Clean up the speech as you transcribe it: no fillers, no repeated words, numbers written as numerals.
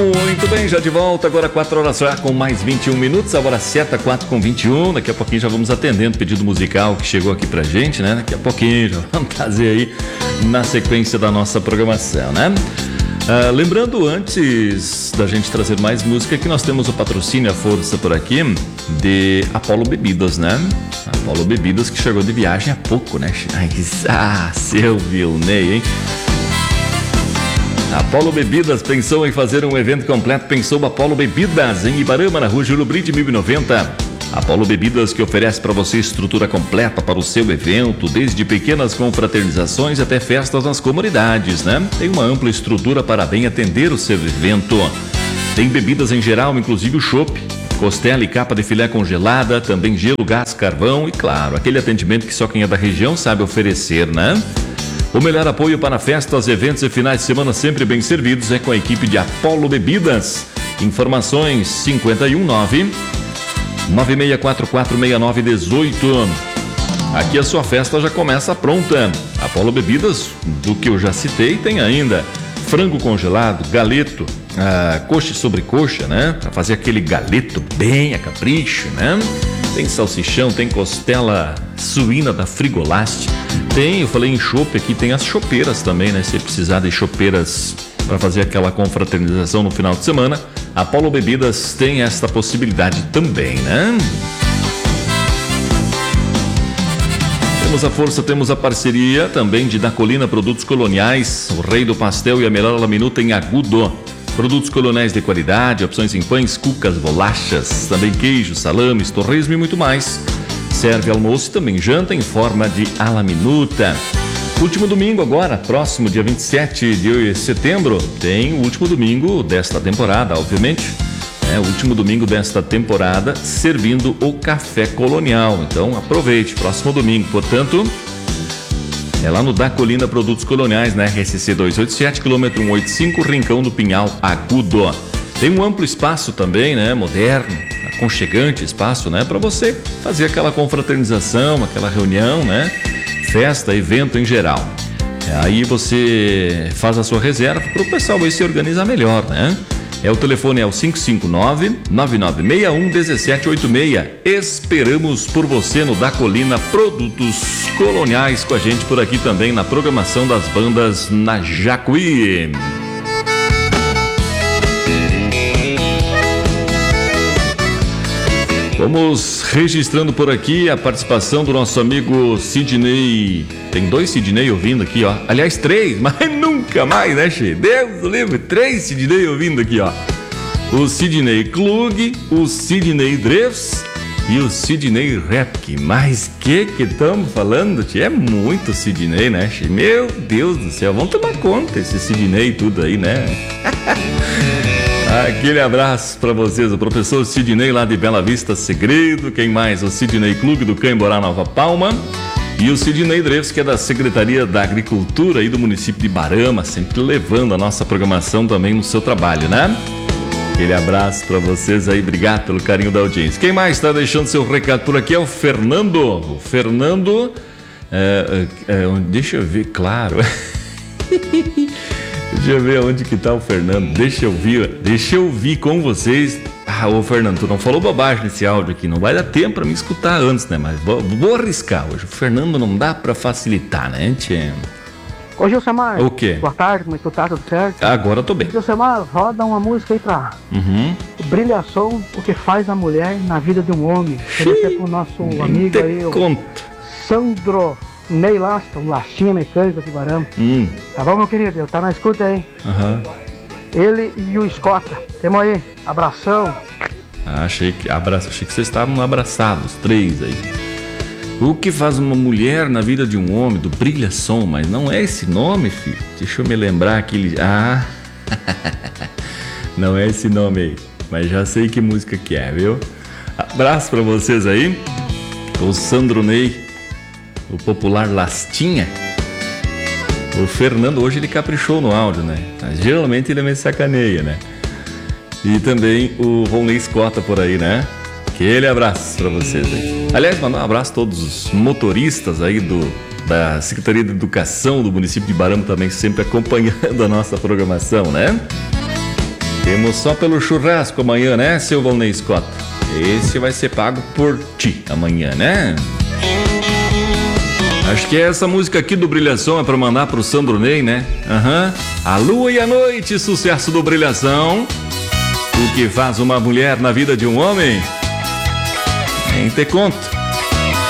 Muito bem, já de volta, agora 4 horas já com mais 21 minutos, agora certa 4:21, daqui a pouquinho já vamos atendendo o pedido musical que chegou aqui pra gente, né? Daqui a pouquinho já vamos trazer aí na sequência da nossa programação, né? Lembrando, antes da gente trazer mais música, que nós temos o patrocínio, a força por aqui, de Apollo Bebidas, né? Apollo Bebidas que chegou de viagem há pouco, né? Seu Vilney, hein? Apollo Bebidas pensou em fazer um evento completo, pensou Apollo Bebidas em Ibarama, na rua Júlio Brito, 1090. Apollo Bebidas que oferece para você estrutura completa para o seu evento, desde pequenas confraternizações até festas nas comunidades, né? Tem uma ampla estrutura para bem atender o seu evento. Tem bebidas em geral, inclusive o chopp, costela e capa de filé congelada, também gelo, gás, carvão e, claro, aquele atendimento que só quem é da região sabe oferecer, né? O melhor apoio para festas, eventos e finais de semana sempre bem servidos é com a equipe de Apollo Bebidas. Informações 519-96446918. Aqui a sua festa já começa pronta. Apollo Bebidas, do que eu já citei, tem ainda frango congelado, galeto, coxa sobre coxa, né? Para fazer aquele galeto bem a capricho, né? Tem salsichão, tem costela suína da Frigolast. Tem, eu falei em chopp aqui, tem as chopeiras também, né? Se precisar de chopeiras para fazer aquela confraternização no final de semana, a Apollo Bebidas tem esta possibilidade também, né? Temos a força, temos a parceria também de Da Colina Produtos Coloniais, o rei do pastel e a melhor laminuta em agudo. Produtos coloniais de qualidade, opções em pães, cucas, bolachas, também queijo, salames, torresmo e muito mais. Serve almoço e também janta em forma de alaminuta. Último domingo agora, próximo dia 27 de setembro, tem o último domingo desta temporada, obviamente. O último domingo desta temporada, servindo o café colonial. Então aproveite, próximo domingo, portanto... É lá no Da Colina Produtos Coloniais, né? RSC 287, quilômetro 185, Rincão do Pinhal, Agudo. Tem um amplo espaço também, né? Moderno, aconchegante espaço, né? Para você fazer aquela confraternização, aquela reunião, né? Festa, evento em geral. Aí você faz a sua reserva para o pessoal aí se organizar melhor, né? O telefone é o 559-9961-1786. Esperamos por você no Da Colina Produtos Coloniais, com a gente por aqui também na programação das bandas na Jacuí. Vamos registrando por aqui a participação do nosso amigo Sidney. Tem 2 Sidney ouvindo aqui, ó. Aliás, 3, mas nunca mais, né, Che? Deus do livro, 3 Sidney ouvindo aqui, ó. O Sidney Klug, o Sidney Dreves e o Sidney Repke. Mas que estamos falando, Che? É muito Sidney, né, Che? Meu Deus do céu, vamos tomar conta esse Sidney e tudo aí, né? Aquele abraço para vocês, o professor Sidney lá de Bela Vista Segredo. Quem mais? O Sidney Klug do Camborá, Nova Palma. E o Sidney Dreves, que é da Secretaria da Agricultura aí do município de Ibarama, sempre levando a nossa programação também no seu trabalho, né? Aquele abraço para vocês aí, obrigado pelo carinho da audiência. Quem mais está deixando seu recado por aqui é o Fernando. O Fernando, deixa eu ver, claro... Deixa eu ver onde que tá o Fernando. Deixa eu ouvir com vocês. Ô Fernando, tu não falou bobagem nesse áudio aqui. Não vai dar tempo pra me escutar antes, né? Mas vou arriscar hoje. O Fernando não dá pra facilitar, né, tchê? Ô Gilcemar. O quê? Boa tarde, como é que tu tá? Tudo certo? Agora eu tô bem. Gilcemar, roda uma música aí pra brilhação, o que faz a mulher na vida de um homem. Queria ser pro nosso amigo aí, o Sandro Ney Lasta, um Lastinha mecânico de Barama. Tá bom, meu querido? Tá na escuta aí. Ele e o Escota. Tamo aí. Abração. Achei que vocês estavam abraçados, os 3 aí. O que faz uma mulher na vida de um homem, do Brilhação, mas não é esse nome, filho. Deixa eu me lembrar aquele... não é esse nome aí. Mas já sei que música que é, viu? Abraço pra vocês aí. O Sandro Ney, o popular Lastinha. O Fernando hoje ele caprichou no áudio, né? Mas geralmente ele me sacaneia, né? E também o Rony Escota por aí, né? Aquele abraço pra vocês aí. Aliás, mandar um abraço a todos os motoristas aí da Secretaria de Educação do município de Ibarama também, sempre acompanhando a nossa programação, né? Temos só pelo churrasco amanhã, né, seu Valnei Scott? Esse vai ser pago por ti amanhã, né? Acho que essa música aqui do Brilhação é pra mandar pro Sandro Ney, né? A lua e a noite, sucesso do Brilhação. O que faz uma mulher na vida de um homem? Nem te conto.